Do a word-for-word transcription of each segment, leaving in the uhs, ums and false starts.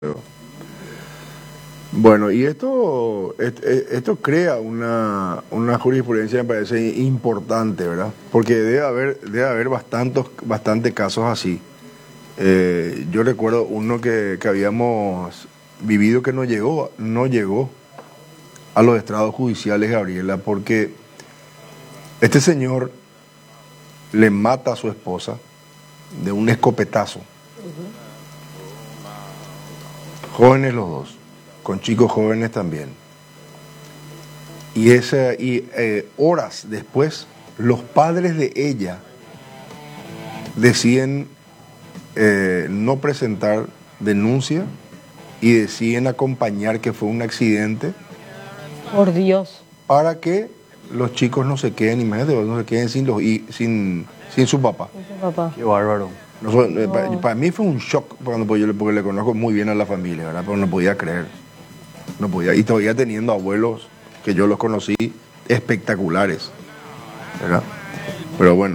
Bueno, y esto, et- et- esto crea una, una jurisprudencia, me parece importante, ¿verdad? Porque debe haber, debe haber bastantes, bastantes casos así. Eh, yo recuerdo uno que, que habíamos vivido que no llegó, no llegó a los estrados judiciales, Gabriela, porque este señor le mata a su esposa de un escopetazo. Jóvenes los dos, con chicos jóvenes también. Y, ese, y eh, horas después, los padres de ella deciden eh, no presentar denuncia y deciden acompañar que fue un accidente. Por Dios. Para que los chicos no se queden, imagínate, no se queden sin, los, y, sin, sin su papá. Sin su papá. Qué bárbaro. No, eh, para, para mí fue un shock cuando, porque, yo, porque le conozco muy bien a la familia, ¿verdad? Pero no podía creer. No podía. Y todavía teniendo abuelos que yo los conocí espectaculares, ¿verdad? Pero bueno.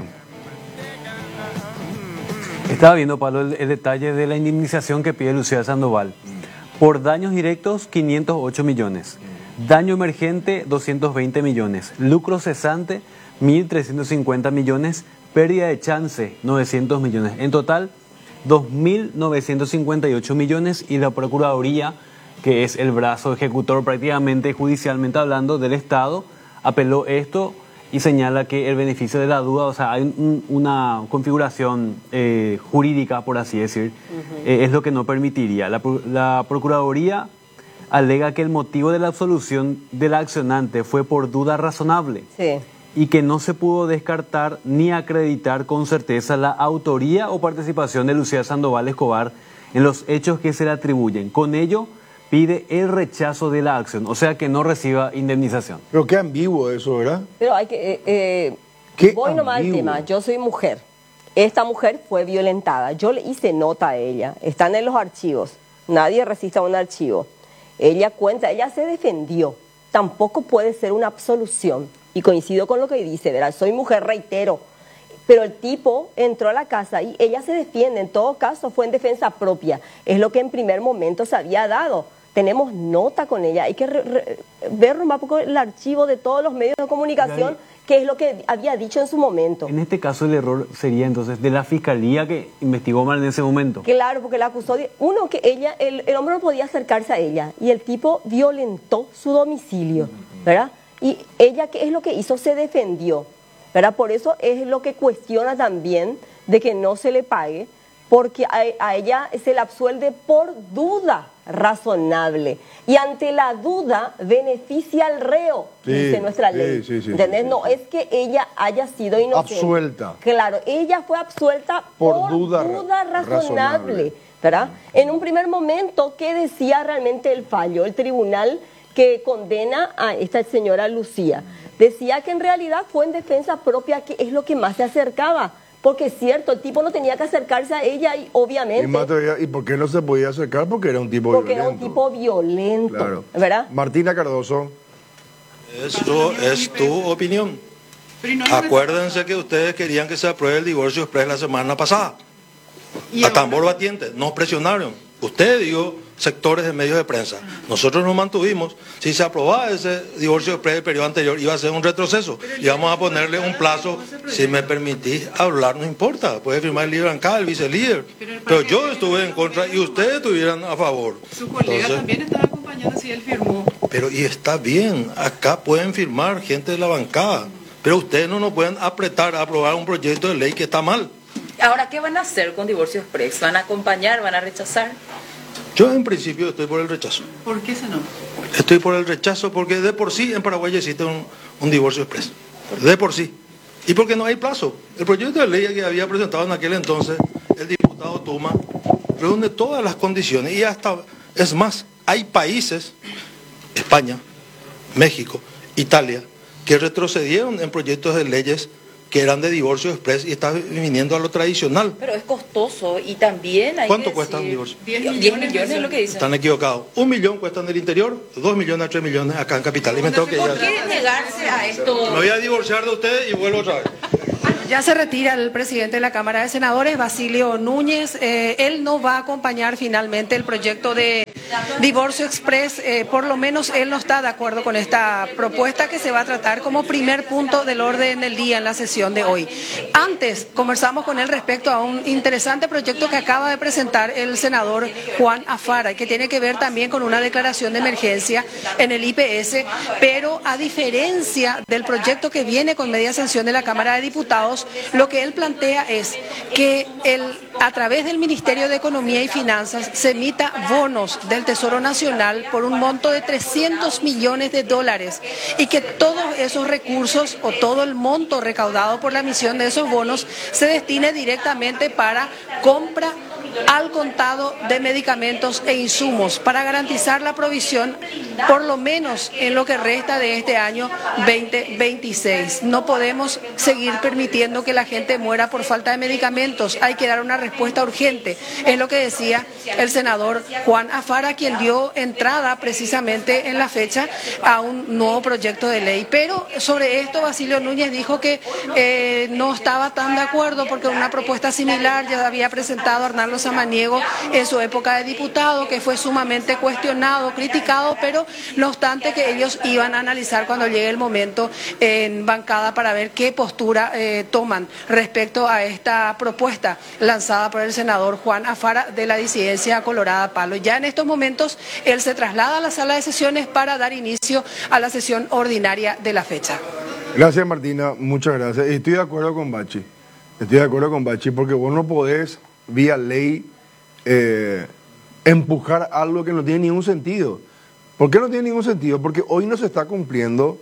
Estaba viendo, Pablo, el, el detalle de la indemnización que pide Lucía Sandoval. Por daños directos, quinientos ocho millones. Daño emergente, doscientos veinte millones. Lucro cesante, mil trescientos cincuenta millones. Pérdida de chance, novecientos millones. En total, dos mil novecientos cincuenta y ocho millones. Y la Procuraduría, que es el brazo ejecutor prácticamente, judicialmente hablando, del Estado, apeló esto y señala que el beneficio de la duda, o sea, hay un, una configuración eh, jurídica, por así decir, uh-huh. eh, es lo que no permitiría. La, la Procuraduría alega que el motivo de la absolución del accionante fue por duda razonable. Sí. Y que no se pudo descartar ni acreditar con certeza la autoría o participación de Lucía Sandoval Escobar en los hechos que se le atribuyen. Con ello, pide el rechazo de la acción, o sea que no reciba indemnización. Pero qué ambiguo eso, ¿verdad? Pero hay que... Eh, eh, ¿Qué voy nomás al tema, yo soy mujer. Esta mujer fue violentada, yo le hice nota a ella, están en los archivos, nadie resiste a un archivo. Ella cuenta, ella se defendió, tampoco puede ser una absolución. Y coincido con lo que dice, ¿verdad? Soy mujer, reitero. Pero el tipo entró a la casa y ella se defiende. En todo caso, fue en defensa propia. Es lo que en primer momento se había dado. Tenemos nota con ella. Hay que re, re, ver más poco el archivo de todos los medios de comunicación, que es lo que había dicho en su momento. En este caso, el error sería entonces de la fiscalía que investigó mal en ese momento. Claro, porque la acusó de... Uno, que ella, el, el hombre no podía acercarse a ella. Y el tipo violentó su domicilio, ¿verdad? Y ella, ¿qué es lo que hizo? Se defendió, ¿verdad? Por eso es lo que cuestiona también de que no se le pague, porque a, a ella se le absuelve por duda razonable. Y ante la duda beneficia al reo, sí, dice nuestra sí, ley. Sí, sí, ¿Entendés? Sí, sí, no sí. es que ella haya sido inocente. Absuelta. Claro, ella fue absuelta por, por duda, duda razonable, razonable, ¿verdad? En un primer momento, ¿qué decía realmente el fallo? El tribunal que condena a esta señora Lucía, decía que en realidad fue en defensa propia, que es lo que más se acercaba, porque es cierto, el tipo no tenía que acercarse a ella y obviamente... ¿Y, ¿y por qué no se podía acercar? Porque era un tipo porque violento. Porque era un tipo violento, claro. ¿Verdad? Martina Cardoso. Eso es tu opinión. Acuérdense que ustedes querían que se apruebe el divorcio express la semana pasada. A tambor batiente, nos presionaron. Usted dio sectores de medios de prensa. Nosotros nos mantuvimos. Si se aprobaba ese divorcio express del periodo anterior, iba a ser un retroceso. Y vamos a ponerle un plazo. Si me permitís hablar, no importa. Puede firmar el líder acá, el vicelíder. Pero yo estuve en contra y ustedes estuvieran a favor. Su colega Entonces, también estaba acompañando si él firmó. Pero y está bien. Acá pueden firmar gente de la bancada. Pero ustedes no nos pueden apretar a aprobar un proyecto de ley que está mal. Ahora, ¿qué van a hacer con divorcio express? ¿Van a acompañar? ¿Van a rechazar? Yo en principio estoy por el rechazo. ¿Por qué ese no? Estoy por el rechazo porque de por sí en Paraguay existe un, un divorcio expreso. De por sí. Y porque no hay plazo. El proyecto de ley que había presentado en aquel entonces el diputado Tuma reúne todas las condiciones. Y hasta, es más, hay países, España, México, Italia, que retrocedieron en proyectos de leyes que eran de divorcio express y está viniendo a lo tradicional. Pero es costoso y también hay ¿Cuánto que cuesta decir, un divorcio? diez millones es lo que dicen. Están equivocados. Un millón cuesta en el interior, dos millones a tres millones acá en Capital. Y me tengo que ¿Por ir. qué negarse a esto? Me voy a divorciar de ustedes y vuelvo otra vez. Ya se retira el presidente de la Cámara de Senadores, Basilio Núñez. Eh, él no va a acompañar finalmente el proyecto de divorcio express. Eh, por lo menos él no está de acuerdo con esta propuesta que se va a tratar como primer punto del orden del día en la sesión de hoy. Antes conversamos con él respecto a un interesante proyecto que acaba de presentar el senador Juan Afara, que tiene que ver también con una declaración de emergencia en el I P S, pero a diferencia del proyecto que viene con media sanción de la Cámara de Diputados, lo que él plantea es que el, a través del Ministerio de Economía y Finanzas se emita bonos del Tesoro Nacional por un monto de trescientos millones de dólares y que todos esos recursos o todo el monto recaudado por la emisión de esos bonos se destine directamente para compra al contado de medicamentos e insumos para garantizar la provisión por lo menos en lo que resta de este año veinte veintiséis. No podemos seguir permitiendo que la gente muera por falta de medicamentos. Hay que dar una respuesta urgente. Es lo que decía el senador Juan Afara, quien dio entrada precisamente en la fecha a un nuevo proyecto de ley. Pero sobre esto Basilio Núñez dijo que eh, no estaba tan de acuerdo porque una propuesta similar ya había presentado Arnaldo Samaniego en su época de diputado, que fue sumamente cuestionado, criticado, pero no obstante que ellos iban a analizar cuando llegue el momento en bancada para ver qué postura eh, toman respecto a esta propuesta lanzada por el senador Juan Afara de la disidencia Colorada Palo. Ya en estos momentos él se traslada a la sala de sesiones para dar inicio a la sesión ordinaria de la fecha. Gracias, Martina, muchas gracias. Estoy de acuerdo con Bachi, estoy de acuerdo con Bachi porque vos no podés vía ley eh, empujar algo que no tiene ningún sentido. ¿Por qué no tiene ningún sentido? Porque hoy no se está cumpliendo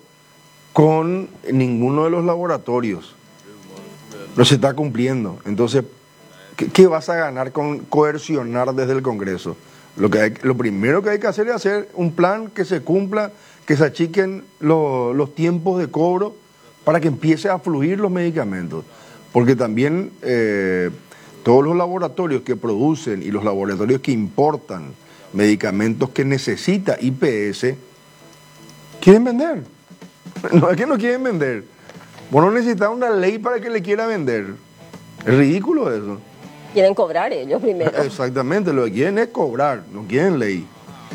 con ninguno de los laboratorios. No se está cumpliendo. Entonces, ¿qué, qué vas a ganar con coercionar desde el Congreso? Lo, que hay, lo primero que hay que hacer es hacer un plan que se cumpla, que se achiquen lo, los tiempos de cobro para que empiece a fluir los medicamentos. Porque también eh, todos los laboratorios que producen y los laboratorios que importan medicamentos que necesita I P S, quieren vender. No es que no quieren vender. Vos no necesitas una ley para que le quiera vender. Es ridículo eso. Quieren cobrar ellos primero. Exactamente, lo que quieren es cobrar, no quieren ley.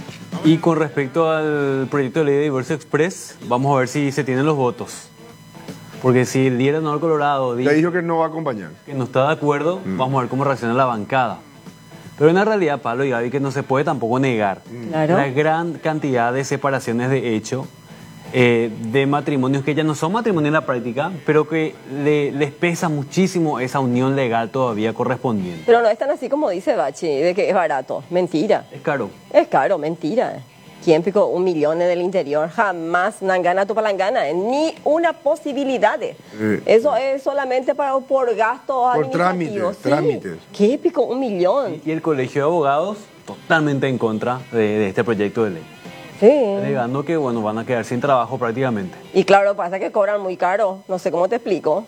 Y con respecto al proyecto de ley de divorcio express, vamos a ver si se tienen los votos. Porque si el día de Honor Colorado dice, dijo que no va a acompañar, que no está de acuerdo, mm. vamos a ver cómo reacciona la bancada. Pero en la realidad, Pablo y Gaby, que no se puede tampoco negar claro. la gran cantidad de separaciones de hecho, eh, de matrimonios que ya no son matrimonios en la práctica, pero que le, les pesa muchísimo esa unión legal todavía correspondiente. Pero no es tan así como dice Bachi, de que es barato. Mentira. Es caro. Es caro, mentira. ¿Quién picó un millón en el interior? Jamás Nangana tu palangana, ni una posibilidad. Eh. Eso es solamente para por gastos por administrativos. Trámites, sí. trámites. ¿Qué picó un millón? Y, y el Colegio de Abogados totalmente en contra de, de este proyecto de ley. Sí. Alegando que bueno, van a quedar sin trabajo prácticamente. Y claro, pasa que cobran muy caro. No sé cómo te explico.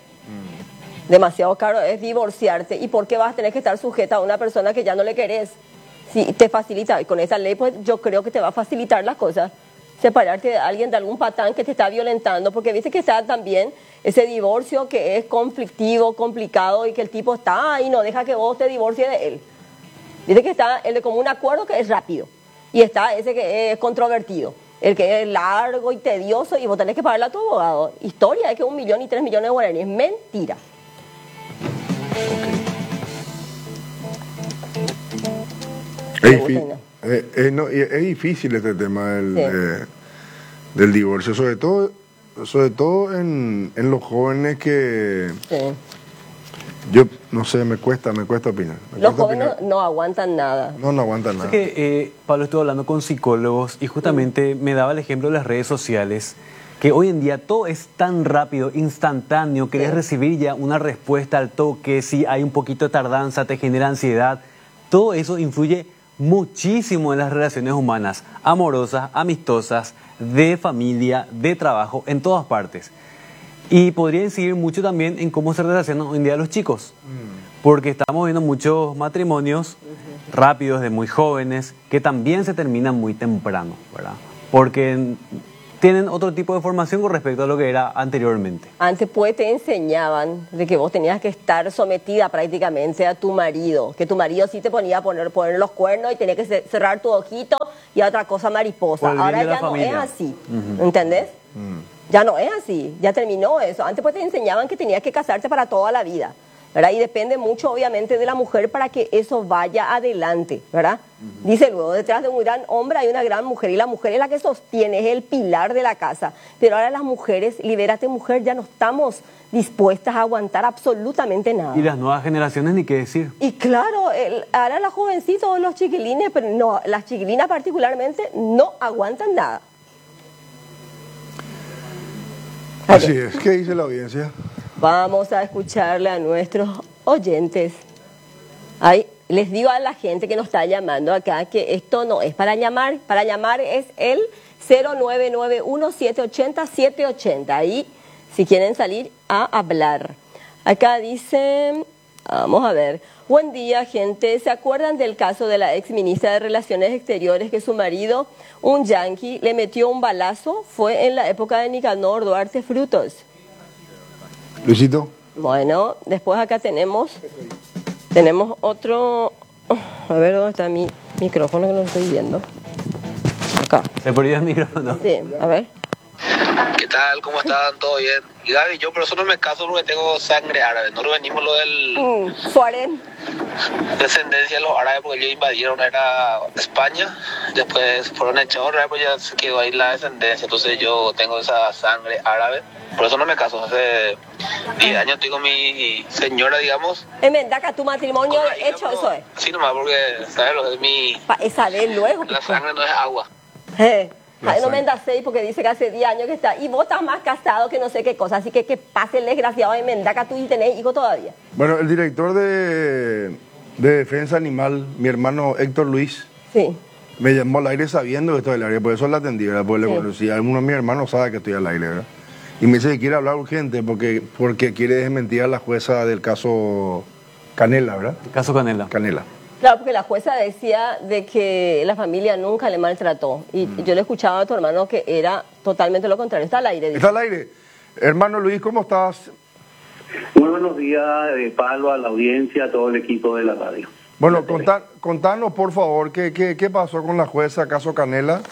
Mm. Demasiado caro es divorciarse. ¿Y por qué vas a tener que estar sujeta a una persona que ya no le querés? Si te facilita, con esa ley, pues yo creo que te va a facilitar las cosas. Separarte de alguien, de algún patán que te está violentando, porque viste que está también ese divorcio que es conflictivo, complicado y que el tipo está ahí y no deja que vos te divorcies de él. Dice que está el de común acuerdo, que es rápido, y está ese que es controvertido, el que es largo y tedioso y vos tenés que pagarle a tu abogado. Historia es que un millón y tres millones de guaraníes. Mentira. Es, difícil, eh, eh, no, es difícil este tema del, sí. eh, del divorcio, sobre todo, sobre todo en, en los jóvenes que... Sí. Yo, no sé, me cuesta, me cuesta opinar. Me los cuesta jóvenes opinar. no aguantan nada. No, no aguantan nada. Es que, eh, Pablo, estuve hablando con psicólogos y justamente mm. me daba el ejemplo de las redes sociales, que hoy en día todo es tan rápido, instantáneo, querés sí. recibir ya una respuesta al toque, si hay un poquito de tardanza, te genera ansiedad. Todo eso influye muchísimo en las relaciones humanas, amorosas, amistosas, de familia, de trabajo, en todas partes. Y podría incidir mucho también en cómo se relacionan hoy en día los chicos, mm. porque estamos viendo muchos matrimonios uh-huh. rápidos, de muy jóvenes, que también se terminan muy temprano, ¿verdad? Porque tienen otro tipo de formación con respecto a lo que era anteriormente. Antes pues te enseñaban de que vos tenías que estar sometida prácticamente a tu marido, que tu marido sí te ponía a poner, poner los cuernos y tenía que cerrar tu ojito y a otra cosa mariposa. Por el bien Ahora de la ya no familia. es así, Ujú. ¿entendés? Mm. Ya no es así, ya terminó eso. Antes pues te enseñaban que tenías que casarte para toda la vida, ¿verdad? Y depende mucho obviamente de la mujer para que eso vaya adelante, ¿verdad? Dice luego, detrás de un gran hombre hay una gran mujer y la mujer es la que sostiene, es el pilar de la casa. Pero ahora las mujeres, libérate mujer, ya no estamos dispuestas a aguantar absolutamente nada. Y las nuevas generaciones ni qué decir. Y claro, el, ahora los jovencitos, los chiquilines, pero no, las chiquilinas particularmente no aguantan nada. Así es. ¿Qué dice la audiencia? Vamos a escucharle a nuestros oyentes. Ay, les digo a la gente que nos está llamando acá que esto no es para llamar. Para llamar es el cero nueve nueve uno, siete ocho cero, siete ocho cero. Ahí, si quieren salir a hablar. Acá dice, vamos a ver. Buen día, gente. ¿Se acuerdan del caso de la ex ministra de Relaciones Exteriores que su marido, un yanqui, le metió un balazo? Fue en la época de Nicanor Duarte Frutos. Luisito. Bueno, después acá tenemos tenemos otro, a ver dónde está mi micrófono que no lo estoy viendo. Acá. Se perdió el micrófono. Sí, a ver. ¿Qué tal? ¿Cómo están? ¿Todo bien? Y Gaby, yo por eso no me caso porque tengo sangre árabe. No venimos lo del Mm, Suaren. descendencia de los árabes porque ellos invadieron era España. Después fueron echados, pues ya se quedó ahí la descendencia. Entonces yo tengo esa sangre árabe. Por eso no me caso. Hace diez años estoy con mi señora, digamos. En Mendaca, tu matrimonio Con la hija, hecho pero eso es. así nomás porque, ¿sabes? Lo de mi... Pa, esa vez luego. La sangre no es agua. Eh, La ay, no sangre. me endaseis porque dice que hace diez años que está. Y vos estás más casado que no sé qué cosa. Así que que pase el desgraciado en Mendaca, tú y tenés hijo todavía. Bueno, el director de, de Defensa Animal, mi hermano Héctor Luis, Sí. me llamó al aire sabiendo que estoy al aire, por eso la atendí, ¿verdad? Porque Sí. le conocía. Alguno de mis hermanos sabe que estoy al aire, ¿verdad? Y me dice que quiere hablar urgente porque, porque quiere desmentir a la jueza del caso Canela, ¿verdad? Caso Canela. Canela. Claro, porque la jueza decía de que la familia nunca le maltrató. Y yo le escuchaba a tu hermano que era totalmente lo contrario. Está al aire. dice. Está al aire. Hermano Luis, ¿cómo estás? Muy buenos días, eh, Pablo, a la audiencia, a todo el equipo de la radio. Bueno, contá- contanos por favor, ¿qué, qué, qué pasó con la jueza caso Canela?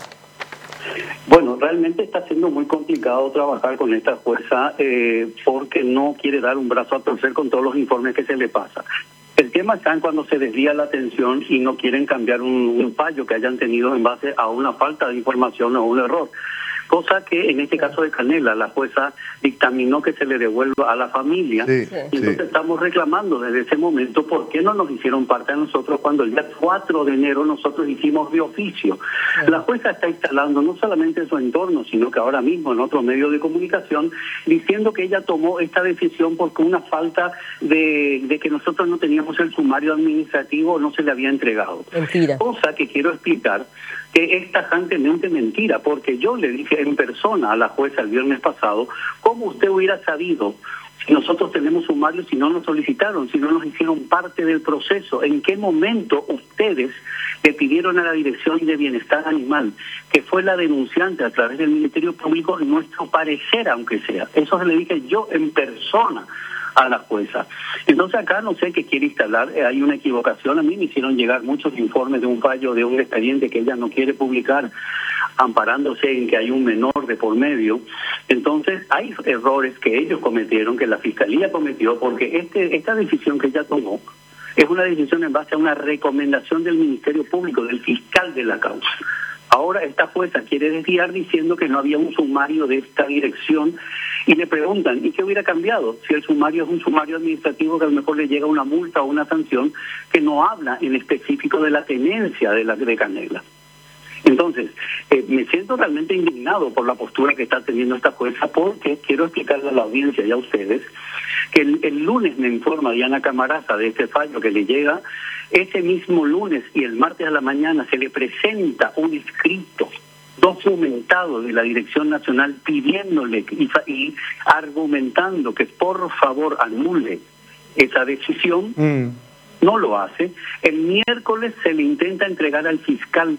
Bueno, realmente está siendo muy complicado trabajar con esta jueza eh, porque no quiere dar un brazo a torcer con todos los informes que se le pasa. El tema está en cuando se desvía la atención y no quieren cambiar un, un fallo que hayan tenido en base a una falta de información o un error. Cosa que en este caso de Canela, la jueza dictaminó que se le devuelva a la familia. Sí, Y sí. entonces estamos reclamando desde ese momento por qué no nos hicieron parte a nosotros cuando el día cuatro de enero nosotros hicimos de oficio. La jueza está instalando no solamente en su entorno, sino que ahora mismo en otro medio de comunicación, diciendo que ella tomó esta decisión porque una falta de, de que nosotros no teníamos el sumario administrativo no se le había entregado. Mentira. Cosa que quiero explicar que es tajantemente mentira, porque yo le dije en persona a la jueza el viernes pasado, ¿cómo usted hubiera sabido si nosotros tenemos sumario, si no nos solicitaron, si no nos hicieron parte del proceso? ¿En qué momento ustedes le pidieron a la Dirección de Bienestar Animal, que fue la denunciante a través del Ministerio Público, nuestro parecer, aunque sea? Eso se le dije yo en persona a la jueza. Entonces acá no sé qué quiere instalar, eh, hay una equivocación. A mí me hicieron llegar muchos informes de un fallo de un expediente que ella no quiere publicar, amparándose en que hay un menor de por medio. Entonces hay errores que ellos cometieron, que la Fiscalía cometió, porque este esta decisión que ella tomó es una decisión en base a una recomendación del Ministerio Público, del fiscal de la causa. Ahora esta jueza quiere desviar diciendo que no había un sumario de esta dirección y le preguntan, ¿y qué hubiera cambiado? Si el sumario es un sumario administrativo que a lo mejor le llega una multa o una sanción que no habla en específico de la tenencia de la de Canela. Entonces, eh, me siento realmente indignado por la postura que está teniendo esta jueza, porque quiero explicarle a la audiencia y a ustedes que el, el lunes me informa Diana Camaraza de este fallo que le llega. Ese mismo lunes y el martes a la mañana se le presenta un escrito documentado de la Dirección Nacional pidiéndole y, y argumentando que por favor anule esa decisión. Mm. No lo hace. El miércoles se le intenta entregar al fiscal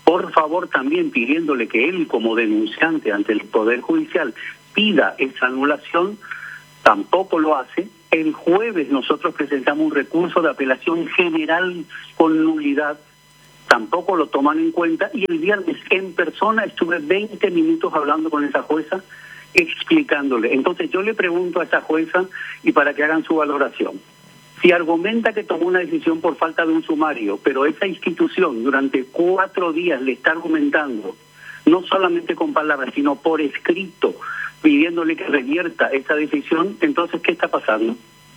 por favor también pidiéndole que él como denunciante ante el Poder Judicial pida esa anulación, tampoco lo hace. El jueves nosotros presentamos un recurso de apelación general con nulidad, tampoco lo toman en cuenta, y el viernes en persona estuve veinte minutos hablando con esa jueza, explicándole. Entonces yo le pregunto a esa jueza, y para que hagan su valoración, si argumenta que tomó una decisión por falta de un sumario, pero esa institución durante cuatro días le está argumentando, no solamente con palabras, sino por escrito, pidiéndole que revierta esa decisión, entonces, ¿qué está pasando?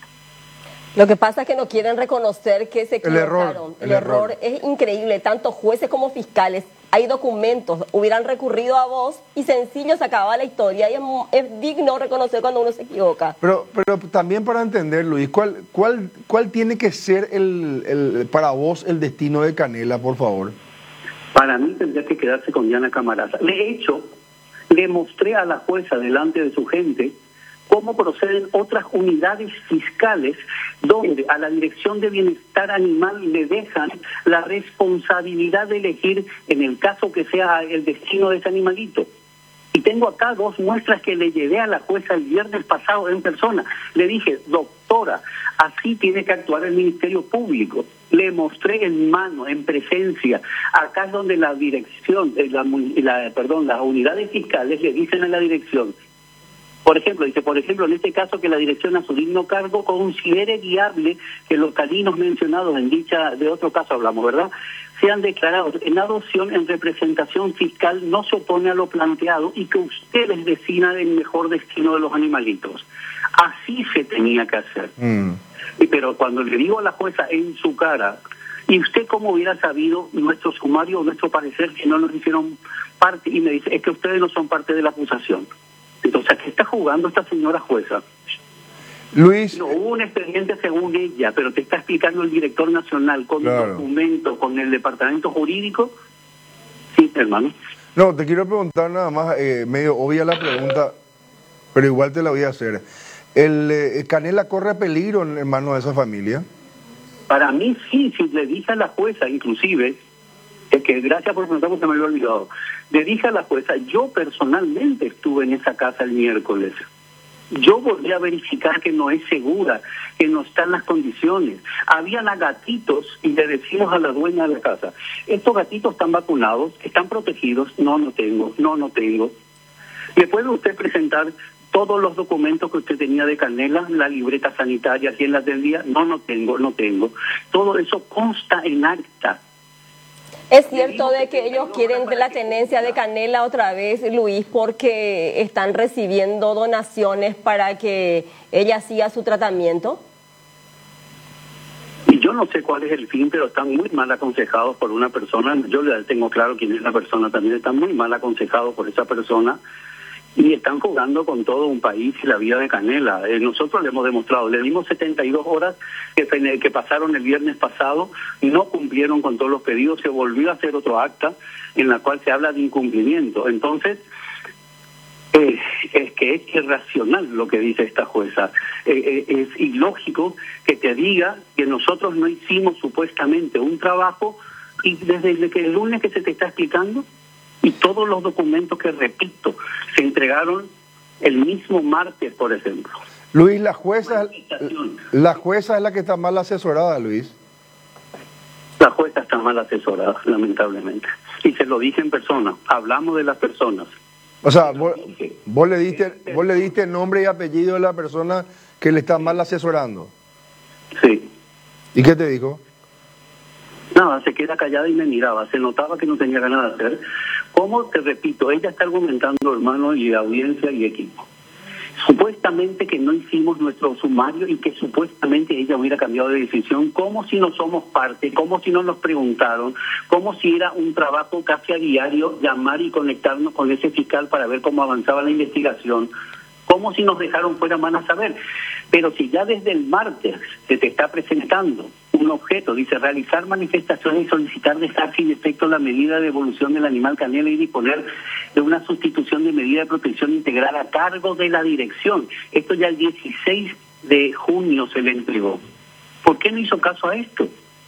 Lo que pasa es que no quieren reconocer que se equivocaron. El error, El, el error. error es increíble, tanto jueces como fiscales. Hay documentos, hubieran recurrido a vos y sencillo se acababa la historia. Y es, es digno reconocer cuando uno se equivoca. Pero, pero también para entender, Luis, ¿cuál, cuál, cuál tiene que ser el, el, para vos el destino de Canela, por favor? Para mí tendría que quedarse con Diana Camaraza. De hecho, le mostré a la jueza delante de su gente cómo proceden otras unidades fiscales donde a la Dirección de Bienestar Animal le dejan la responsabilidad de elegir en el caso que sea el destino de ese animalito. Y tengo acá dos muestras que le llevé a la jueza el viernes pasado en persona. Le dije, doctora, así tiene que actuar el Ministerio Público. Le mostré en mano, en presencia. Acá es donde la dirección, la, la, perdón, las unidades fiscales le dicen a la dirección, por ejemplo, dice, por ejemplo, en este caso que la dirección a su digno cargo considere viable que los caninos mencionados en dicha, de otro caso hablamos, ¿verdad?, sean declarados en adopción en representación fiscal, no se opone a lo planteado y que ustedes decidan el mejor destino de los animalitos. Así se tenía que hacer. Mm. Y, pero cuando le digo a la jueza en su cara, ¿y usted cómo hubiera sabido nuestro sumario o nuestro parecer que no nos hicieron parte? Y me dice, es que ustedes no son parte de la acusación. Entonces, ¿a qué está jugando esta señora jueza? Luis... No hubo un expediente según ella, pero te está explicando el director nacional con claro. el documento, con el departamento jurídico. Sí, hermano. No, te quiero preguntar nada más, eh, medio obvia la pregunta, pero igual te la voy a hacer. ¿El eh, Canela corre peligro en manos de esa familia? Para mí sí, si le dije a la jueza, inclusive, es que gracias por preguntar porque me había olvidado, le dije a la jueza, yo personalmente estuve en esa casa el miércoles. Yo volví a verificar que no es segura, que no están las condiciones. Habían a gatitos y le decimos a la dueña de la casa, estos gatitos están vacunados, están protegidos. No, no tengo, no, no tengo. ¿Le puede usted presentar todos los documentos que usted tenía de Canela, la libreta sanitaria, quién la atendía? No, no tengo, no tengo. Todo eso consta en acta. Es cierto de que ellos quieren la tenencia de Canela otra vez, Luis, porque están recibiendo donaciones para que ella siga su tratamiento. Y yo no sé cuál es el fin, pero están muy mal aconsejados por una persona. Yo le tengo claro quién es la persona también. Están muy mal aconsejados por esa persona y están jugando con todo un país y la vida de Canela. Eh, nosotros le hemos demostrado, le dimos setenta y dos horas que, que pasaron el viernes pasado, no cumplieron con todos los pedidos, se volvió a hacer otro acta en la cual se habla de incumplimiento. Entonces, eh, es que es irracional lo que dice esta jueza. Eh, eh, es ilógico que te diga que nosotros no hicimos supuestamente un trabajo y desde que el lunes que se te está explicando, y todos los documentos que, repito, se entregaron el mismo martes, por ejemplo. Luis, la jueza, la jueza es la que está mal asesorada, Luis. La jueza está mal asesorada, lamentablemente. Y se lo dije en persona, hablamos de las personas. O sea, vos, vos, le diste, vos le diste nombre y apellido de la persona que le está mal asesorando. Sí. ¿Y qué te dijo? Nada, se queda callada y me miraba, se notaba que no tenía ganas de hacer. Como te repito, ella está argumentando, hermano, y audiencia y equipo. Supuestamente que no hicimos nuestro sumario y que supuestamente ella hubiera cambiado de decisión, como si no somos parte, como si no nos preguntaron, como si era un trabajo casi a diario llamar y conectarnos con ese fiscal para ver cómo avanzaba la investigación, como si nos dejaron fuera van a saber. Pero si ya desde el martes se te está presentando un objeto, dice realizar manifestaciones y solicitar dejar sin efecto la medida de devolución del animal Canela y disponer de una sustitución de medida de protección integral a cargo de la dirección. Esto ya el dieciséis de junio se le entregó. ¿Por qué no hizo caso a esto?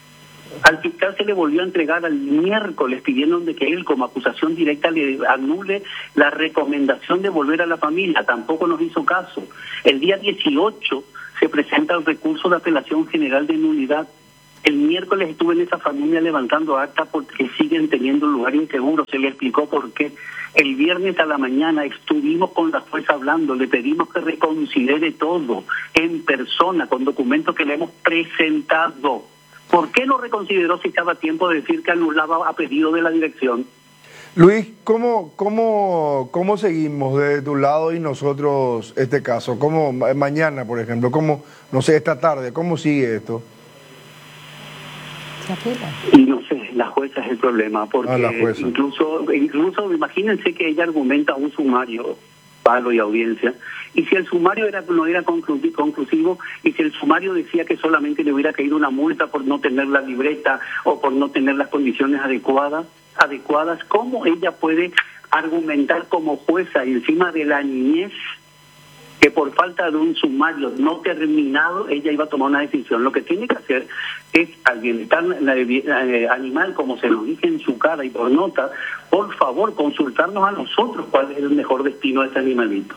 Al fiscal se le volvió a entregar al miércoles, pidieron de que él como acusación directa le anule la recomendación de volver a la familia. Tampoco nos hizo caso. El día dieciocho se presenta el recurso de apelación general de nulidad. El miércoles estuve en esa familia levantando acta porque siguen teniendo un lugar inseguro. Se le explicó por qué. El viernes a la mañana estuvimos con la jueza hablando, le pedimos que reconsidere todo en persona, con documentos que le hemos presentado. ¿Por qué no reconsideró si estaba a tiempo de decir que anulaba a pedido de la dirección? Luis, ¿cómo, cómo, cómo seguimos de tu lado y nosotros este caso? ¿Cómo mañana, por ejemplo? ¿Cómo, no sé, esta tarde, cómo sigue esto? Y no sé, la jueza es el problema, porque ah, la jueza. incluso, incluso imagínense que ella argumenta un sumario, Palo y audiencia, y si el sumario era no era conclusivo, y si el sumario decía que solamente le hubiera caído una multa por no tener la libreta o por no tener las condiciones adecuadas, adecuadas, ¿cómo ella puede argumentar como jueza encima de la niñez que por falta de un sumario no terminado ella iba a tomar una decisión? Lo que tiene que hacer es, al bienestar animal, como se nos dice en su cara y por nota, por favor consultarnos a nosotros cuál es el mejor destino de este animalito.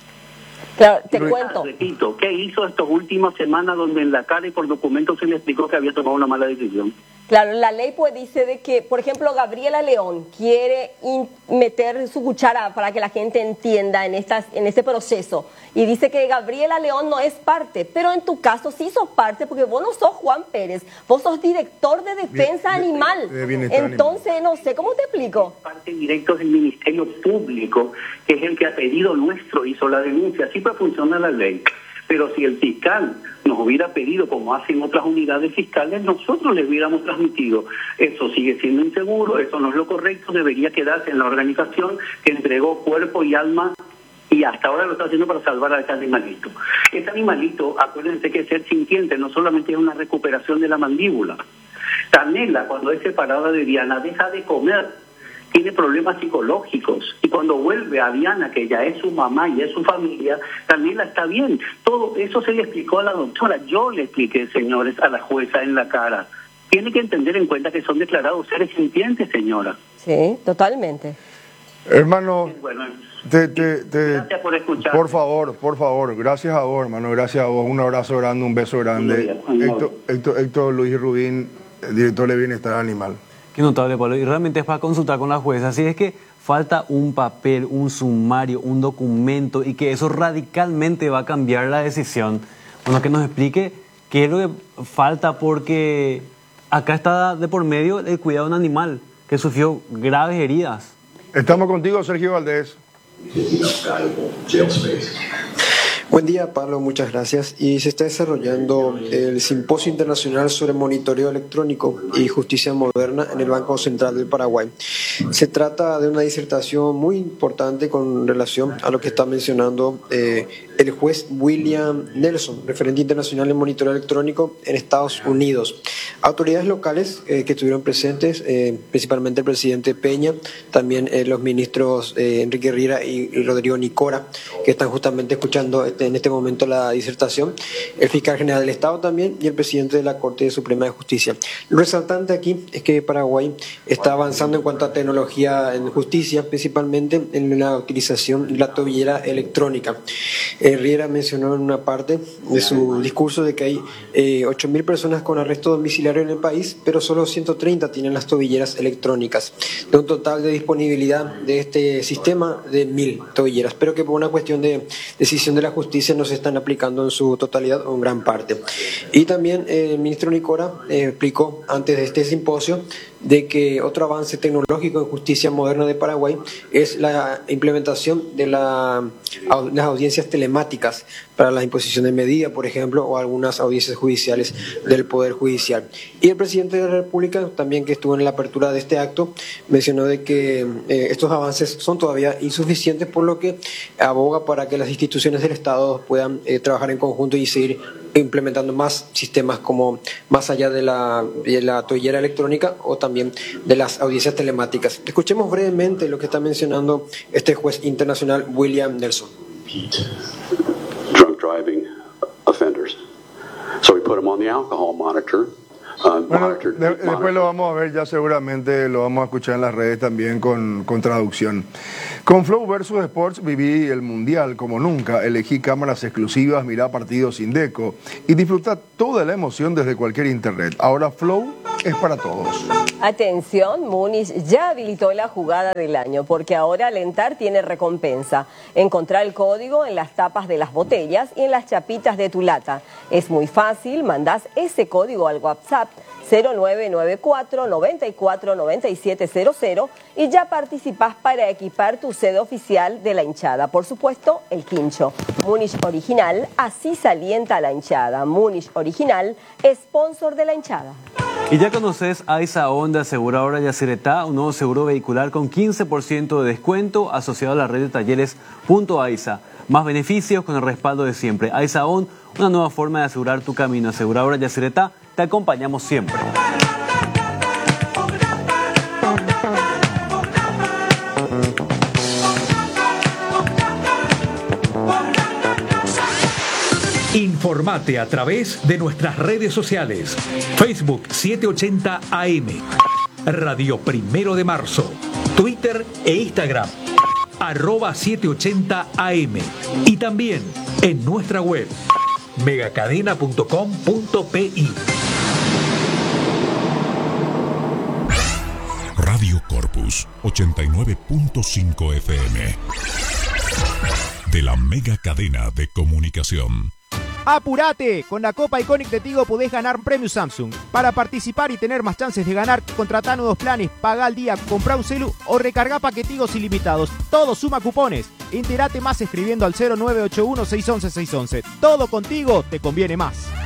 Claro, te Pero, cuento. Repito, ¿qué hizo estas últimas semanas donde en la cara y por documentos se le explicó que había tomado una mala decisión? Claro, la ley pues dice de que, por ejemplo, Gabriela León quiere in- meter su cuchara para que la gente entienda en estas, en este proceso. Y dice que Gabriela León no es parte, pero en tu caso sí sos parte, porque vos no sos Juan Pérez, vos sos director de defensa Bien, animal. de bienestar Entonces, no sé, ¿cómo te explico? Parte directo del Ministerio Público, que es el que a pedido nuestro hizo la denuncia. Así pues funciona la ley. Pero si el fiscal nos hubiera pedido, como hacen otras unidades fiscales, nosotros les hubiéramos transmitido. Eso sigue siendo inseguro, eso no es lo correcto, debería quedarse en la organización que entregó cuerpo y alma y hasta ahora lo está haciendo para salvar a este animalito. Este animalito, acuérdense que ser sintiente no solamente es una recuperación de la mandíbula. Canela, cuando es separada de Diana, deja de comer, tiene problemas psicológicos, y cuando vuelve a Diana, que ya es su mamá y es su familia, Canela está bien. Todo eso se le explicó a la doctora. Yo le expliqué, señores, a la jueza en la cara. Tiene que entender en cuenta que son declarados seres sintientes, señora. Sí, totalmente. Hermano, Bueno, te, te, te, gracias por escuchar. Por favor, por favor, gracias a vos, hermano, gracias a vos. Un abrazo grande, un beso grande. Héctor, Héctor, Héctor Luis Rubín, director de Bienestar Animal. Qué notable, Pablo. Y realmente es para consultar con la jueza. Si es que falta un papel, un sumario, un documento y que eso radicalmente va a cambiar la decisión. Bueno, que nos explique qué es lo que falta, porque acá está de por medio el cuidado de un animal que sufrió graves heridas. Estamos contigo, Sergio Valdés. Buen día, Pablo, muchas gracias. Y se está desarrollando el Simposio Internacional sobre Monitoreo Electrónico y Justicia Moderna en el Banco Central del Paraguay. Se trata de una disertación muy importante con relación a lo que está mencionando eh, el juez William Nelson, referente internacional en monitoreo electrónico en Estados Unidos. Autoridades locales eh, que estuvieron presentes, eh, principalmente el presidente Peña, también eh, los ministros eh, Enrique Riera y, y Rodrigo Nicora, que están justamente escuchando este, en este momento la disertación, el fiscal general del Estado también y el presidente de la Corte Suprema de Justicia. Lo resaltante aquí es que Paraguay está avanzando en cuanto a tecnología en justicia, principalmente en la utilización de la tobillera electrónica. Eh, Riera mencionó en una parte de su discurso de que hay eh, ocho mil personas con arresto domiciliario en el país, pero solo ciento treinta tienen las tobilleras electrónicas, de un total de disponibilidad de este sistema de mil tobilleras, pero que por una cuestión de decisión de la justicia no se están aplicando en su totalidad o en gran parte. Y también eh, el ministro Nicora eh, explicó antes de este simposio de que otro avance tecnológico en justicia moderna de Paraguay es la implementación de la, las audiencias telemáticas para la imposición de medida, por ejemplo, o algunas audiencias judiciales del Poder Judicial. Y el presidente de la República, también que estuvo en la apertura de este acto, mencionó de que eh, estos avances son todavía insuficientes, por lo que aboga para que las instituciones del Estado puedan eh, trabajar en conjunto y seguir implementando más sistemas como más allá de la, de la tobillera electrónica o también de las audiencias telemáticas. Escuchemos brevemente lo que está mencionando este juez internacional William Nelson. Drunk driving offenders. So we put them on the alcohol monitor Bueno, de, después lo vamos a ver, ya seguramente lo vamos a escuchar en las redes también con, con traducción. Con Flow versus Sports viví el Mundial como nunca, elegí cámaras exclusivas, mirá partidos sin deco y disfruta toda la emoción desde cualquier internet. Ahora Flow es para todos. Atención, Múnich ya habilitó la jugada del año porque ahora alentar tiene recompensa. Encontrar el código en las tapas de las botellas y en las chapitas de tu lata. Es muy fácil, mandás ese código al WhatsApp cero nueve nueve cuatro, noventa y cuatro, noventa y siete cero cero y ya participás para equipar tu sede oficial de la hinchada. Por supuesto, el quincho. Múnich Original, así se alienta la hinchada. Múnich Original, sponsor de la hinchada. Y ya conoces AISA Honda Aseguradora Yacyretá, un nuevo seguro vehicular con quince por ciento de descuento asociado a la red de talleres Punto AISA. Más beneficios con el respaldo de siempre. AISA On, una nueva forma de asegurar tu camino. Aseguradora Yacyretá, te acompañamos siempre. Informate a través de nuestras redes sociales. Facebook setecientos ochenta A M, Radio Primero de Marzo, Twitter e Instagram, arroba setecientos ochenta A M y también en nuestra web, megacadena punto com punto pi. Radio Corpus ochenta y nueve punto cinco F M, de la mega cadena de comunicación. ¡Apurate! Con la Copa Iconic de Tigo podés ganar premio Samsung. Para participar y tener más chances de ganar, contratá nuevos planes, pagá al día, comprá un celu o recargá paquetigos ilimitados. Todo suma cupones. Entérate más escribiendo al cero nueve ocho uno, seis uno uno, seis uno uno. Todo contigo te conviene más.